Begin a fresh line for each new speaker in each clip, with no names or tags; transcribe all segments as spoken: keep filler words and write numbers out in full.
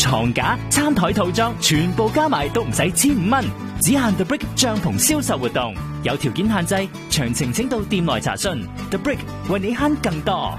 床架、餐台套裝，全部加埋都唔使千五蚊，只限 The Brick 帳篷銷售活動，有條件限制，詳情請到店內查詢。The Brick 為你慳更多。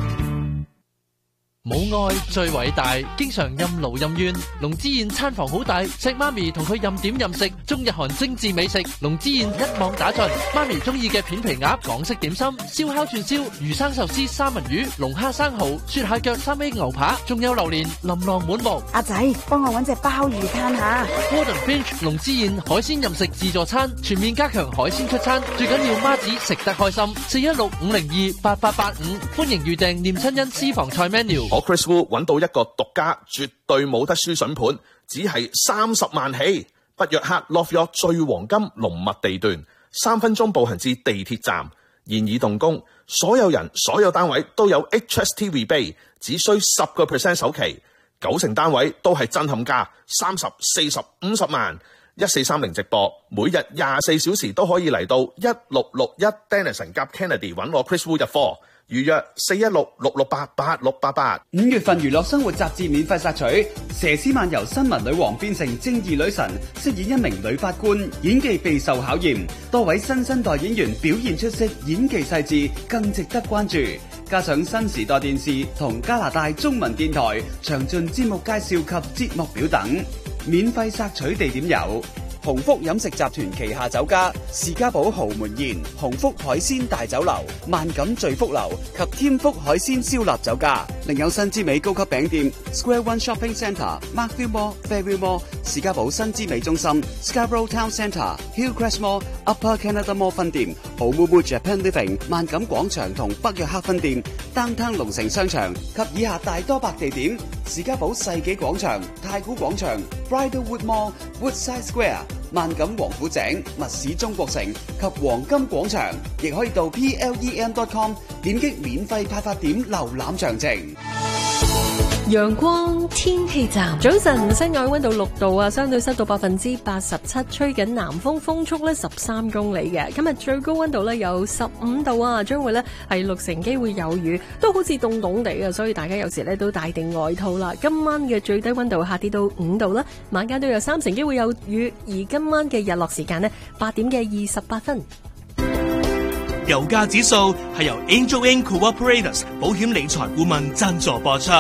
母愛最偉大，經常任勞任怨。龍之燕餐房好大，錫媽咪同佢任點任食，中日韓精緻美食，龍之燕一網打盡。媽咪中意嘅片皮鴨、港式點心、燒烤串燒、魚生壽司、三文魚、龍蝦生蠔、雪蟹腳、三味牛扒，仲有榴蓮琳琅滿目。
阿仔，幫我搵隻鮑魚攤下。
Gordon Finch 龍之燕海鮮任食自助餐，全面加強海鮮出餐，最緊要媽子食得開心。四一六五零二八八八五，歡迎預訂念親恩私房菜 menu。
我 Chris Wu 揾到一個獨家絕對冇得輸筍盤，只係三十萬起。北約克 Love York 最黃金濃密地段，三分鐘步行至地鐵站，現已動工。所有人所有單位都有 H S T rebate， 只需十個 percent 首期，九成單位都係震撼價，三十、四十、五十萬。一四三零直播，每日廿四小時都可以嚟到一六六一 Dennison 夾 Kennedy 揾我 Chris Wu 入貨。預約四一六六六八八六八八。
五月份娛樂生活雜誌免費索取，佘詩曼由新聞女王變成正義女神，飾演一名女法官，演技備受考驗。多位新生代演員表現出色，演技細緻，更值得關注。加上新時代電視同加拿大中文電台詳盡節目介紹及節目表等，免費索取地點有鴻福飲食集團旗下酒家士嘉堡豪門宴、鴻福海鮮大酒樓、萬錦聚福樓及添福海鮮燒臘酒家，另有新之美高級餅店 Square One Shopping Centre、Markville Mall、Fairview Mall、士嘉堡新之美中心、Scarborough Town Centre、Hillcrest Mall、Upper Canada Mall 分店、Oumuamua Japan Living、萬錦廣場同北約克分店、Downtown 龍城商場及以下大多百地點：士嘉堡世紀廣場、太古廣場、Bridlewood Mall、Woodside Square、萬錦王府井、密市中國城及黃金廣場，亦可以到 P L E M dot com 點擊免費派發點瀏覽詳情。
陽光天氣站，早晨，室外溫度六度啊，相對濕度百分之八十七，吹緊南風，風速咧十三公里嘅。今日最高溫度咧有十五度啊，將會咧係六成機會有雨，都好似凍凍地嘅，所以大家有時咧都帶定外套啦。今晚嘅最低溫度下跌到五度啦，晚間都有三成機會有雨，而今晚嘅日落時間呢，八點嘅二十八分。
油價指數係由 Angel Ing Cooperators 保險理財顧問贊助播出。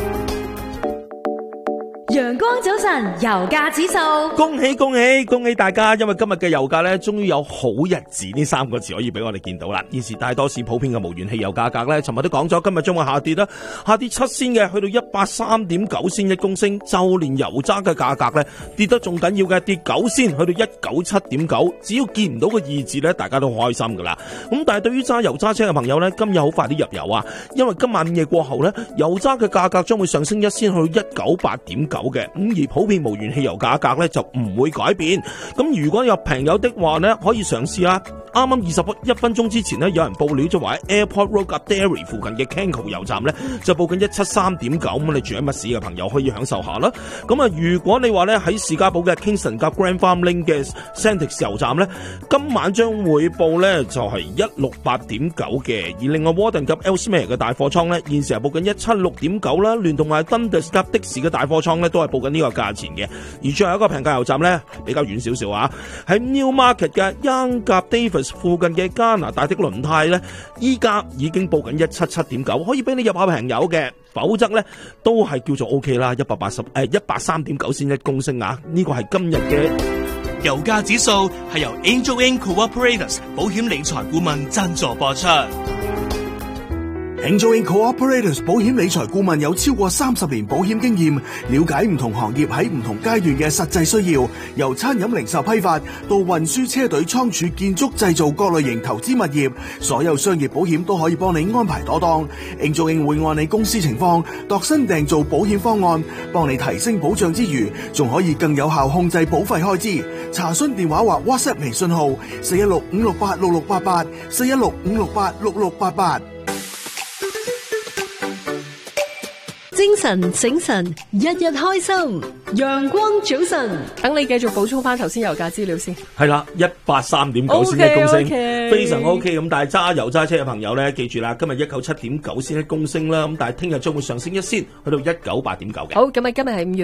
陽光早晨，油價指數，
恭喜恭喜恭喜大家！因為今日嘅油價咧，終於有好日子呢三個字可以俾我哋見到啦。現時大多市普遍嘅無鉛汽油價格咧，尋日都講咗，今日將會下跌啦，下跌七仙嘅，去到一百三點九仙一公升。就連油渣嘅價格咧，跌得仲緊要嘅，跌九仙，去到一九七點九。只要見唔到個二字咧，大家都好開心噶啦。咁但係對於揸油渣車嘅朋友咧，今日好快啲入油啊！因為今晚午夜過後咧，油渣嘅價格將會上升一仙，去到一九八點九。嘅咁而普遍無鉛汽油價格咧就唔會改變。咁如果有朋友的話咧，可以嘗試啦。啱啱二十一分鐘之前咧，有人報料就話喺 Airport Road 及 Derry 附近嘅 Kenco 油站咧就報緊一七三點九。咁你住喺乜市嘅朋友可以享受下啦。咁啊，如果你話咧喺士嘉堡嘅 Kingston 及 Grand Farm Lane 嘅 Centix 油站咧，今晚將會報咧就係一六八點九嘅。而另外 Warden 及 Ellesmere 嘅大貨倉咧，現時係報緊一七六點九啦。聯同埋 Dundas 及的士嘅大貨倉咧都係報緊呢個價錢嘅。而最後一個平價油站咧比較遠少少啊，喺 Newmarket 嘅 Young 及 Davis附近嘅加拿大的輪胎咧，依家已經報緊一七七點九，可以俾你入下平油嘅。否則咧都係叫做 O K 啦，一百八十誒一百三點九先一公升啊！呢個係今日嘅
油價指數係由 Angel Ing Cooperators 保險理財顧問贊助播出。
Angel Ing Cooperators 保險理財顧問有超過三十年保險經驗，了解唔同行業喺唔同階段嘅實際需要，由餐飲零售批發到運輸車隊倉儲建築製造各類型投資物業，所有商業保險都可以幫你安排妥當。Angel Ing會按你公司情況度身訂造保險方案，幫你提升保障之餘，仲可以更有效控制保費開支。查詢電話或 WhatsApp 微信號四一六五六八六六八八四一六五六八六六八八。
精神醒神，日日開心，陽光早晨。等你繼續補充翻頭先油價資料先。
係啦，一百三點九先一公升，
okay, okay.
非常 OK。咁但係揸油揸車嘅朋友咧，記住啦，今日一九七點九先一公升啦。咁但係聽日將會上升一仙，去到一九八點九嘅。
好，咁啊，今日係五月